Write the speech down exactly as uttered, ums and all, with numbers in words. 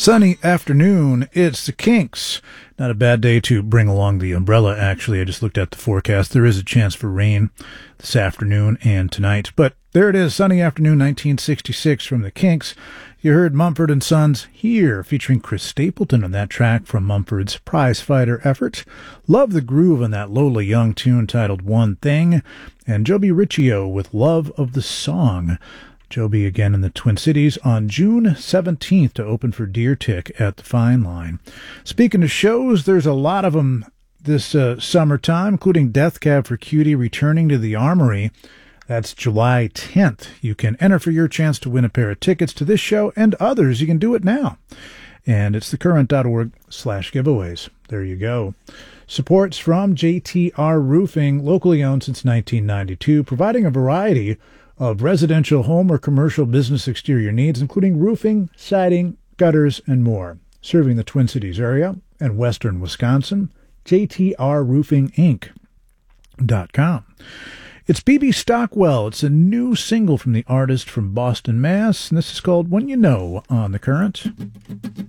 Sunny afternoon. It's the Kinks. Not a bad day to bring along the umbrella, actually. I just looked at the forecast. There is a chance for rain this afternoon and tonight. But there it is, sunny afternoon, nineteen sixty-six from the Kinks. You heard Mumford and Sons Here, featuring Chris Stapleton on that track from Mumford's Prize Fighter effort. Love the groove on that Lola Young tune titled One Thing. And Joby Riccio with Love of the Song. Joby again in the Twin Cities on June seventeenth to open for Deer Tick at the Fine Line. Speaking of shows, there's a lot of them this uh, summertime, including Death Cab for Cutie returning to the Armory. That's July tenth. You can enter for your chance to win a pair of tickets to this show and others. You can do it now. And it's thecurrent.org slash giveaways. There you go. Support's from J T R Roofing, locally owned since nineteen ninety-two, providing a variety of residential, home, or commercial business exterior needs, including roofing, siding, gutters, and more. Serving the Twin Cities area and western Wisconsin, J T R Roofing Inc dot com. It's B B Stockwell. It's a new single from the artist from Boston, Mass, and this is called When You Know on The Current.